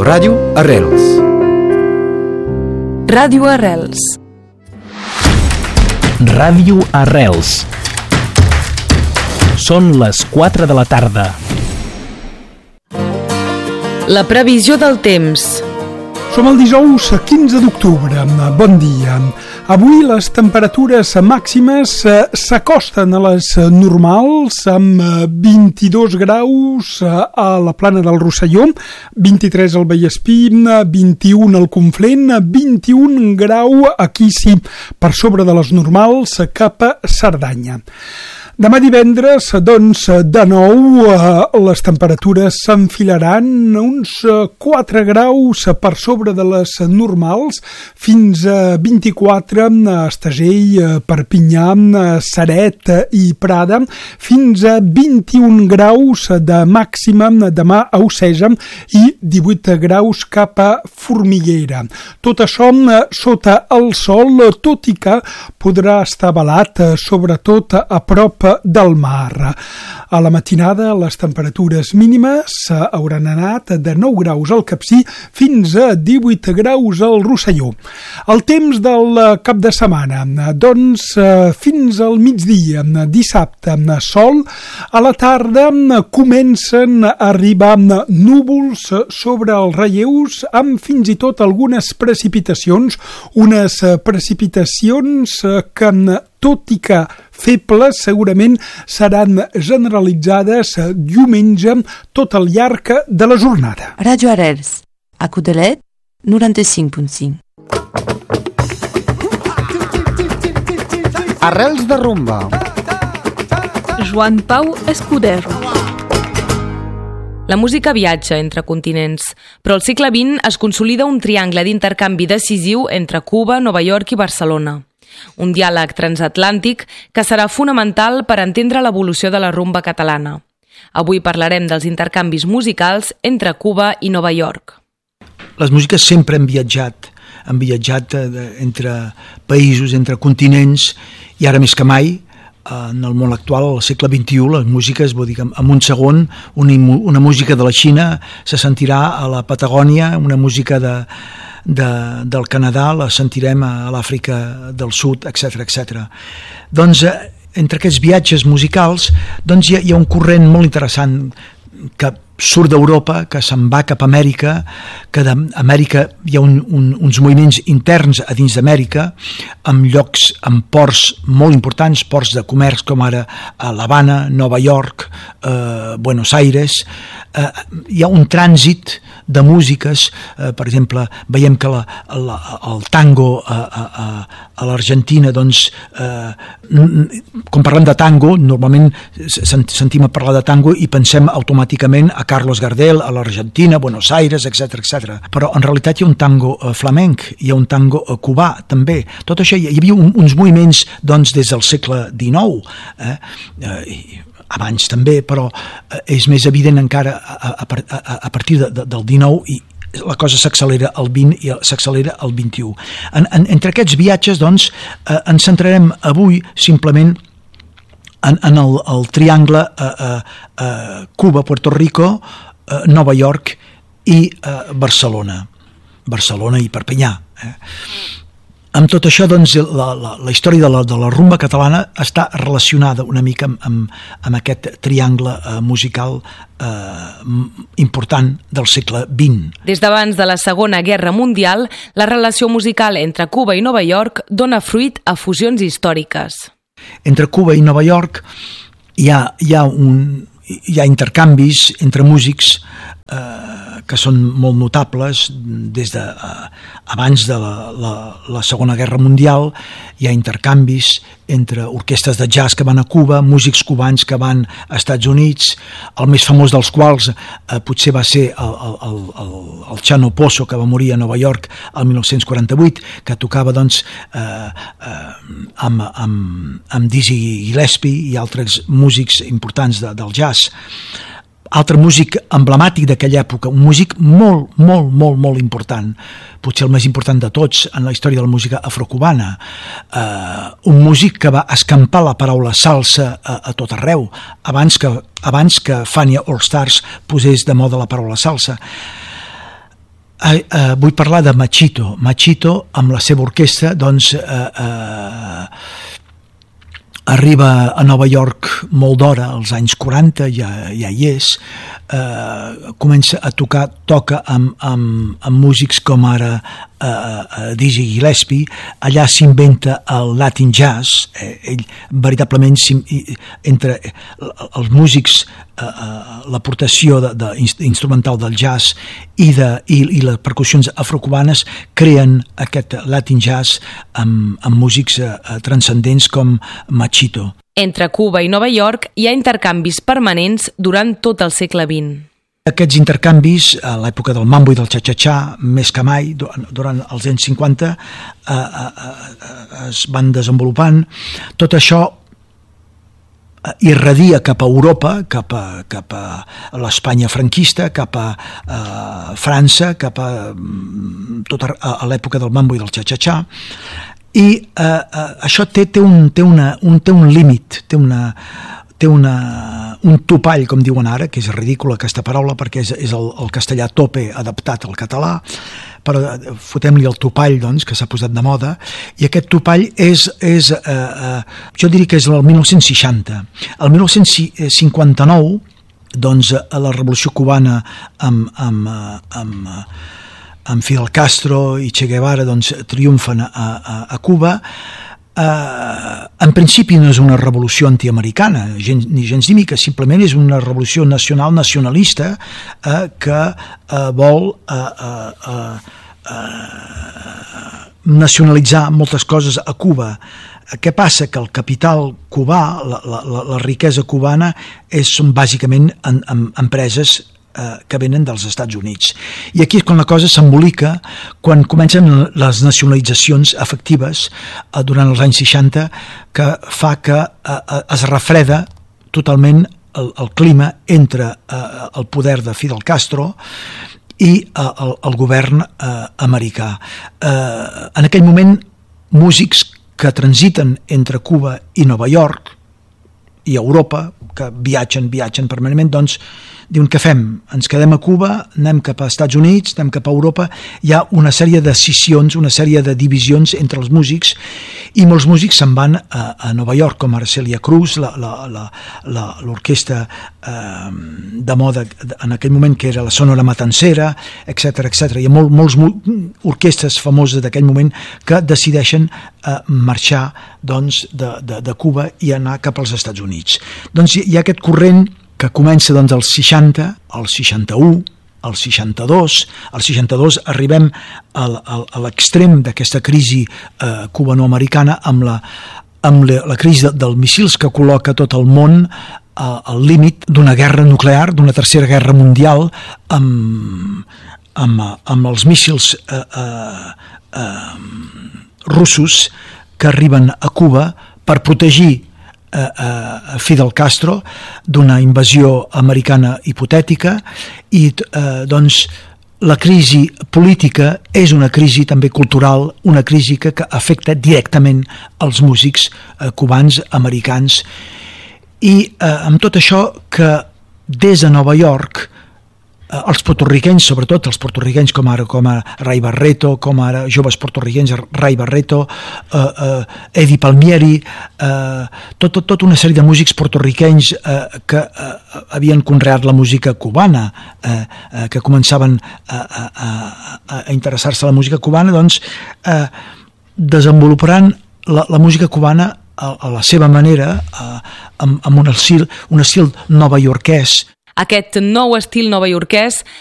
Ràdio Arrels. Ràdio Arrels. Ràdio Arrels. Són les 4 de la tarda. La previsió del temps. Som el dijous 15 d'octubre. Bon dia. Avui les temperatures màximes s'acosten a les normals, amb 22 graus a la Plana del Rosselló, 23 al Vallespí, 21 al Conflent, 21 grau aquí sí, per sobre de les normals cap a Cerdanya. Demà divendres, doncs, de nou, les temperatures s'enfilaran uns 4 graus per sobre de les normals, fins a 24 a Estagell, Perpinyà, Ceret i Prada, fins a 21 graus de màxima demà a Oceja i 18 graus cap a Formiguera. Tot això sota el sol, tot i que podrà estar velat, sobretot a prop del mar. A la matinada les temperatures mínimes hauran anat de 9 graus al Capcir fins a 18 graus al Rosselló. El temps del cap de setmana, doncs fins al migdia, dissabte, sol, a la tarda comencen a arribar núvols sobre els relleus amb fins i tot algunes precipitacions, unes precipitacions que tot i que febles, segurament seran generalitzades diumenge tot al llarg de la jornada. Ràdio Arrels, a Codalet, 95.5. Arrels de rumba. Joan Pau Escudero. La música viatja entre continents, però al segle XX es consolida un triangle d'intercanvi decisiu entre Cuba, Nova York i Barcelona. Un diàleg transatlàntic que serà fonamental per entendre l'evolució de la rumba catalana. Avui parlarem dels intercanvis musicals entre Cuba i Nova York. Les músiques sempre han viatjat entre països, entre continents, i ara més que mai, en el món actual, al segle XXI, les músiques, vull dir que en un segon, una música de la Xina se sentirà a la Patagònia, una música del Canadà la sentirem a l'Àfrica del Sud, etc. Doncs entre aquests viatges musicals doncs hi ha un corrent molt interessant que surt d'Europa, que se'n va cap a Amèrica, que d'Amèrica hi ha uns moviments interns a dins d'Amèrica, amb llocs, amb ports molt importants, ports de comerç com ara a l'Havana, Nova York, Buenos Aires. Hi ha un trànsit de músiques, per exemple, veiem que el tango a l'Argentina, doncs, quan parlem de tango, normalment sentim a parlar de tango i pensem automàticament a Carlos Gardel, a l'Argentina, Buenos Aires, etc. Però en realitat hi ha un tango flamenc, hi ha un tango cubà també. Tot això, hi havia uns moviments doncs, des del segle XIX, abans també, però és més evident encara a partir del XIX, i la cosa s'accelera al XX i s'accelera al XXI. Entre aquests viatges, doncs, ens centrarem avui simplement en el triangle Cuba, Puerto Rico, Nova York i Barcelona i Perpinyà. Amb tot això, doncs, la història de la rumba catalana està relacionada una mica amb aquest triangle musical important del segle XX. Des d'abans de la Segona Guerra Mundial, la relació musical entre Cuba i Nova York dona fruit a fusions històriques. Entre Cuba i Nova York hi ha intercanvis entre músics que són molt notables. Des de abans de la Segona Guerra Mundial hi ha intercanvis entre orquestres de jazz que van a Cuba, músics cubans que van a Estats Units, el més famós dels quals potser va ser el Chano Pozo, que va morir a Nova York el 1948, que tocava doncs amb Dizzy Gillespie i altres músics importants del jazz. Altre músic emblemàtic d'aquella època, un músic molt important, potser el més important de tots en la història de la música afrocubana, un músic que va escampar la paraula salsa a tot arreu, abans que Fania All Stars posés de moda la paraula salsa. Vull parlar de Machito. Machito, amb la seva orquestra, doncs, arriba a Nova York molt d'hora, als anys 40, ja hi és, comença a toca amb músics com ara Dizzy Gillespie. Allà s'inventa el Latin Jazz. Ell veritablement, entre els músics, l'aportació instrumental del jazz i les percussions afrocubanes creen aquest Latin Jazz amb músics transcendents com Machito. Entre Cuba i Nova York hi ha intercanvis permanents durant tot el segle XX. Aquests intercanvis, a l'època del mambo i del cha-cha-cha, més que mai, durant els anys 50, es van desenvolupant. Tot això irradia cap a Europa, cap a l'Espanya franquista, cap a França, cap a l'època del mambo i del cha-cha-cha, i això té un límit, té un topall, com diuen ara, que és ridícula aquesta paraula perquè és el castellà tope adaptat al català, però fotem-li el topall, doncs, que s'ha posat de moda, i aquest topall és jo diria que és el 1960. El 1959, doncs, la Revolució Cubana amb Fidel Castro i Che Guevara, doncs, triomfen a Cuba. En principi no és una revolució antiamericana, ni gens ni mica, simplement és una revolució nacionalista que vol nacionalitzar moltes coses a Cuba. Què passa? Que el capital cubà, la riquesa cubana, són bàsicament empreses que venen dels Estats Units. I aquí és quan la cosa s'embolica, quan comencen les nacionalitzacions efectives durant els anys 60, que fa que es refreda totalment el clima entre el poder de Fidel Castro i el govern americà. En aquell moment, músics que transiten entre Cuba i Nova York i Europa, que viatgen permanentment, doncs diuen, què fem? Ens quedem a Cuba, anem cap a Estats Units, anem cap a Europa. Hi ha una sèrie de scissions, una sèrie de divisions entre els músics, i molts músics se'n van a Nova York, com ara Celia Cruz, l'orquestra de moda en aquell moment, que era la Sonora Matancera, etc. Hi ha molts orquestres famoses d'aquell moment que decideixen marxar, doncs, de Cuba i anar cap als Estats Units. Doncs hi ha aquest corrent que comença, doncs, als 60, als 61, als 62. Al 62 arribem a l'extrem d'aquesta crisi cubanoamericana amb la crisi dels míssils que col·loca tot el món al límit d'una guerra nuclear, d'una tercera guerra mundial, amb els míssils russos que arriben a Cuba per protegir Fidel Castro d'una invasió americana hipotètica. I doncs la crisi política és una crisi també cultural, una crisi que afecta directament els músics cubans, americans, i amb tot això que des de Nova York els portorriquenys, sobretot els portorriquenys com ara Ray Barreto, com ara joves portorriquenys, Ray Barreto, Eddie Palmieri, tota una sèrie de músics portorriquenys que havien conreat la música cubana, que començaven a interessar-se a la música cubana, doncs desenvoluparan la música cubana a la seva manera, amb un estil novaiorquès. Aquest nou estil novaiorquès